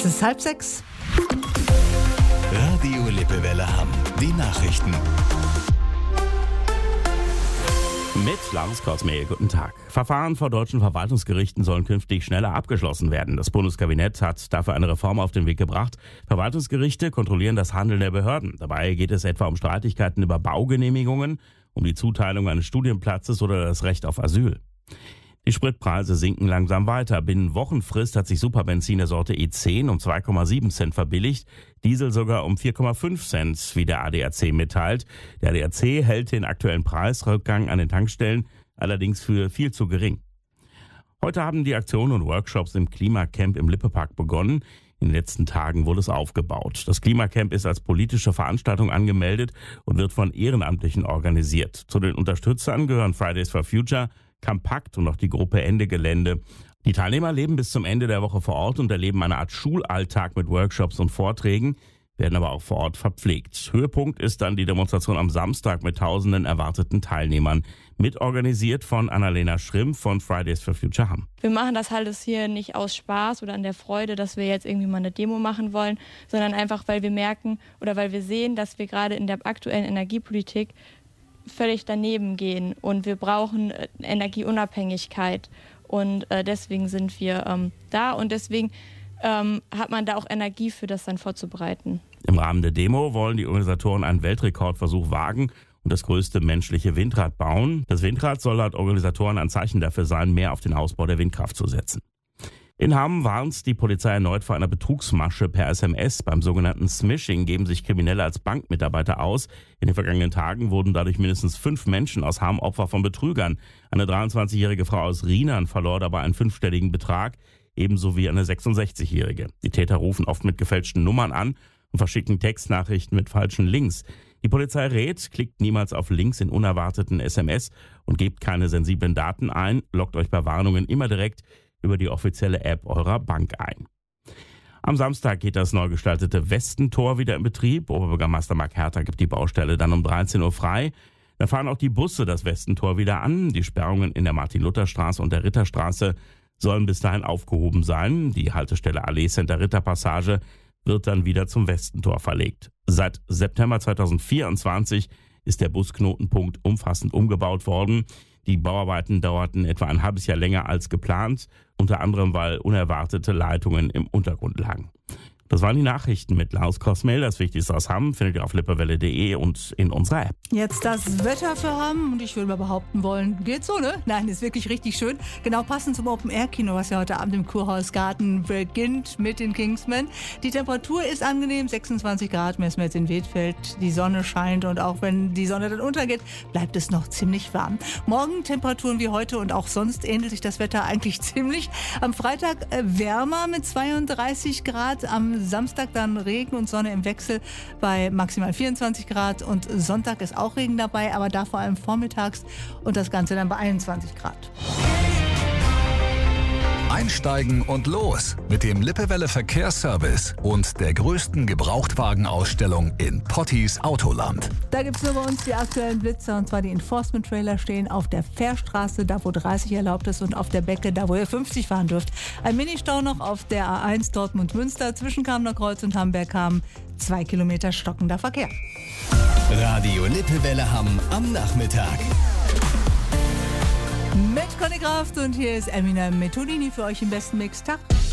Es ist 5:30. Radio Lippewelle Hamm. Die Nachrichten. Mit Lars Korsmehl, guten Tag. Verfahren vor deutschen Verwaltungsgerichten sollen künftig schneller abgeschlossen werden. Das Bundeskabinett hat dafür eine Reform auf den Weg gebracht. Verwaltungsgerichte kontrollieren das Handeln der Behörden. Dabei geht es etwa um Streitigkeiten über Baugenehmigungen, um die Zuteilung eines Studienplatzes oder das Recht auf Asyl. Die Spritpreise sinken langsam weiter. Binnen Wochenfrist hat sich Superbenzin der Sorte E10 um 2,7 Cent verbilligt, Diesel sogar um 4,5 Cent, wie der ADAC mitteilt. Der ADAC hält den aktuellen Preisrückgang an den Tankstellen allerdings für viel zu gering. Heute haben die Aktionen und Workshops im Klimacamp im Lippepark begonnen. In den letzten Tagen wurde es aufgebaut. Das Klimacamp ist als politische Veranstaltung angemeldet und wird von Ehrenamtlichen organisiert. Zu den Unterstützern gehören Fridays for Future, Campakt und auch die Gruppe Ende Gelände. Die Teilnehmer leben bis zum Ende der Woche vor Ort und erleben eine Art Schulalltag mit Workshops und Vorträgen, werden aber auch vor Ort verpflegt. Höhepunkt ist dann die Demonstration am Samstag mit tausenden erwarteten Teilnehmern. Mitorganisiert von Annalena Schrimm von Fridays for Future Hamm. Wir machen das halt hier nicht aus Spaß oder an der Freude, dass wir jetzt irgendwie mal eine Demo machen wollen, sondern einfach, weil wir merken oder weil wir sehen, dass wir gerade in der aktuellen Energiepolitik völlig daneben gehen und wir brauchen Energieunabhängigkeit und deswegen sind wir da und deswegen hat man da auch Energie für das dann vorzubereiten. Im Rahmen der Demo wollen die Organisatoren einen Weltrekordversuch wagen und das größte menschliche Windrad bauen. Das Windrad soll laut Organisatoren ein Zeichen dafür sein, mehr auf den Ausbau der Windkraft zu setzen. In Hamm warnt die Polizei erneut vor einer Betrugsmasche per SMS. Beim sogenannten Smishing geben sich Kriminelle als Bankmitarbeiter aus. In den vergangenen Tagen wurden dadurch mindestens 5 Menschen aus Hamm Opfer von Betrügern. Eine 23-jährige Frau aus Rienan verlor dabei einen 5-stelligen Betrag, ebenso wie eine 66-jährige. Die Täter rufen oft mit gefälschten Nummern an und verschicken Textnachrichten mit falschen Links. Die Polizei rät, klickt niemals auf Links in unerwarteten SMS und gebt keine sensiblen Daten ein. Loggt euch bei Warnungen immer direkt über die offizielle App eurer Bank ein. Am Samstag geht das neu gestaltete Westentor wieder in Betrieb. Oberbürgermeister Marc Herter gibt die Baustelle dann um 13 Uhr frei. Da fahren auch die Busse das Westentor wieder an. Die Sperrungen in der Martin-Luther-Straße und der Ritterstraße sollen bis dahin aufgehoben sein. Die Haltestelle Allee Center Ritterpassage wird dann wieder zum Westentor verlegt. Seit September 2024 ist der Busknotenpunkt umfassend umgebaut worden. Die Bauarbeiten dauerten etwa ein halbes Jahr länger als geplant, unter anderem weil unerwartete Leitungen im Untergrund lagen. Das waren die Nachrichten mit Lars Korsmehl. Das Wichtigste aus Hamm findet ihr auf lippewelle.de und in unserer App. Jetzt das Wetter für Hamm und ich würde mal behaupten wollen, geht so, ne? Nein, ist wirklich richtig schön. Genau passend zum Open-Air-Kino, was ja heute Abend im Kurhausgarten beginnt mit den Kingsmen. Die Temperatur ist angenehm, 26 Grad messen wir jetzt in Wedfeld. Die Sonne scheint und auch wenn die Sonne dann untergeht, bleibt es noch ziemlich warm. Morgen Temperaturen wie heute und auch sonst ähnelt sich das Wetter eigentlich ziemlich. Am Freitag wärmer mit 32 Grad, am Samstag dann Regen und Sonne im Wechsel bei maximal 24 Grad und Sonntag ist auch Regen dabei, aber da vor allem vormittags und das Ganze dann bei 21 Grad. Einsteigen und los mit dem Lippewelle Verkehrsservice und der größten Gebrauchtwagenausstellung in Potties Autoland. Da gibt es nur bei uns die aktuellen Blitzer und zwar die Enforcement-Trailer stehen auf der Fährstraße, da wo 30 erlaubt ist und auf der Becke, da wo ihr 50 fahren dürft. Ein Ministau noch auf der A1 Dortmund-Münster zwischen Kamener Kreuz und Hamberg-Hamm. 2 Kilometer stockender Verkehr. Radio Lippewelle Hamm am Nachmittag. Mit Conny Kraft und hier ist Eminem Metodini für euch im besten Mix. Tag.